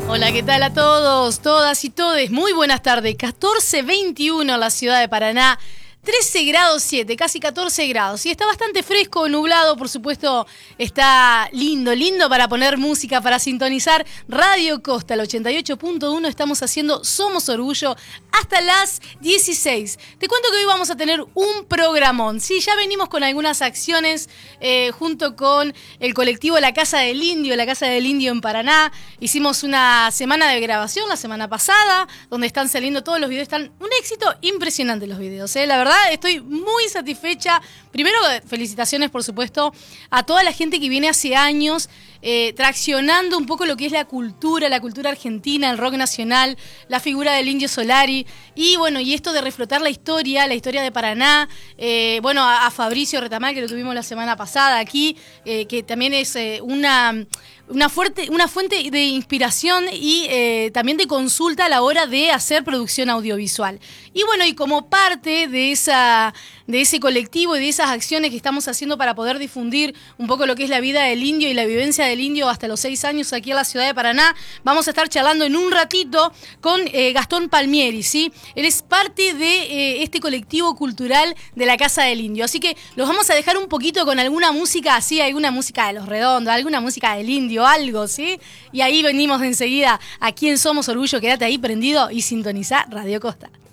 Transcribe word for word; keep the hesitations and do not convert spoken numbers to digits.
Hola, ¿qué tal a todos, todas y todes? Muy buenas tardes. catorce veintiuno en la ciudad de Paraná. trece grados siete, casi catorce grados. Y está bastante fresco, nublado, por supuesto. Está lindo, lindo para poner música, para sintonizar Radio Costa, el ochenta y ocho punto uno. Estamos haciendo Somos Orgullo hasta las dieciséis. Te cuento que hoy vamos a tener un programón. Sí, ya venimos con algunas acciones eh, junto con el colectivo La Casa del Indio, La Casa del Indio en Paraná. Hicimos una semana de grabación la semana pasada, donde están saliendo todos los videos. Están un éxito impresionante los videos, ¿eh? La verdad, estoy muy satisfecha. Primero, felicitaciones, por supuesto, a toda la gente que viene hace años eh, traccionando un poco lo que es la cultura, la cultura argentina, el rock nacional, la figura del Indio Solari. Y bueno, y esto de reflotar la historia, la historia de Paraná. Eh, bueno, a, a Fabricio Retamal, que lo tuvimos la semana pasada aquí, eh, que también es eh, una... Una, fuerte, una fuente de inspiración y eh, también de consulta a la hora de hacer producción audiovisual. Y bueno, y como parte de, esa, de ese colectivo y de esas acciones que estamos haciendo para poder difundir un poco lo que es la vida del indio y la vivencia del indio hasta los seis años aquí en la ciudad de Paraná, vamos a estar charlando en un ratito con eh, Gastón Palmieri, ¿sí? Él es parte de eh, este colectivo cultural de la Casa del Indio. Así que los vamos a dejar un poquito con alguna música así, alguna música de Los Redondos, alguna música del indio, algo, ¿sí? Y ahí venimos enseguida a Quién Somos Orgullo. Quédate ahí prendido y sintoniza Radio Costa.